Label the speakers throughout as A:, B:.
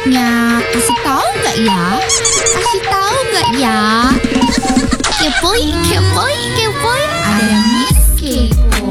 A: berikutnya. Kasih tahu nggak ya? Kasih tahu nggak ya? Kepoin, kepoin, kepoin. Ada Miss Kepo.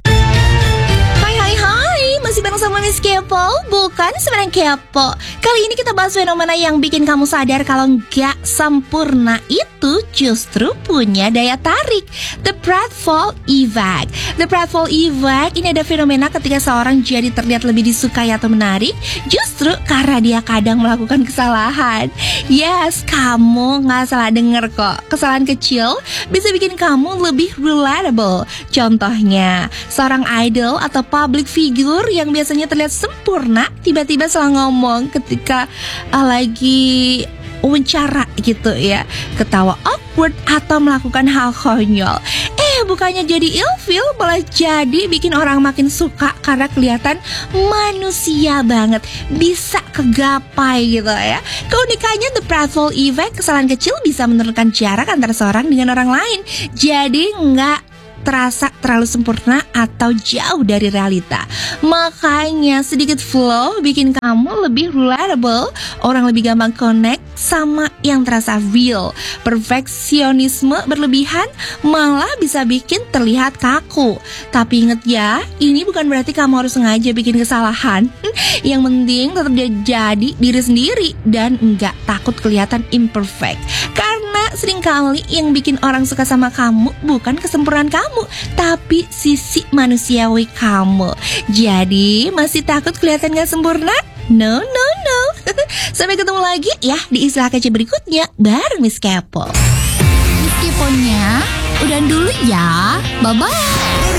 B: Hai, masih bareng sama Miss Kepo, bukan sebenarnya kepo. Kali ini kita bahas fenomena yang bikin kamu sadar kalau nggak sempurna itu justru punya daya tarik. The pratfall effect. The pratfall effect ini ada fenomena ketika seorang jadi terlihat lebih disukai atau menarik justru karena dia kadang melakukan kesalahan. Yes, kamu nggak salah denger kok. Kesalahan kecil bisa bikin kamu lebih relatable. Contohnya, seorang idol atau public figure yang biasanya terlihat sempurna tiba-tiba salah ngomong ketika lagi wawancara gitu ya, ketawa awkward atau melakukan hal konyol. Bukannya jadi ilfeel, malah jadi bikin orang makin suka karena kelihatan manusia banget, bisa kegapai gitu ya. Keunikannya the pratfall effect, kesalahan kecil bisa menurunkan jarak antara seorang dengan orang lain. Jadi nggak terasa terlalu sempurna atau jauh dari realita. Makanya sedikit flow bikin kamu lebih relatable. Orang lebih gampang connect sama yang terasa real. Perfeksionisme berlebihan malah bisa bikin terlihat kaku. Tapi inget ya, ini bukan berarti kamu harus sengaja bikin kesalahan. Yang penting tetap jadi diri sendiri dan nggak takut kelihatan imperfect. Karena seringkali yang bikin orang suka sama kamu bukan kesempurnaan kamu, tapi sisi manusiawi kamu. Jadi masih takut kelihatan gak sempurna? No. Sampai ketemu lagi ya di istilah kece berikutnya bareng Miss Kepo.
A: Miss Keponya udah dulu ya. Bye-bye.